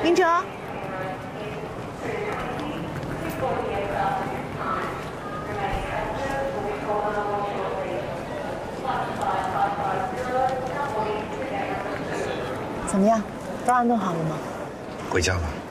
明哲，怎么样？都安顿好了吗？ 回家吧。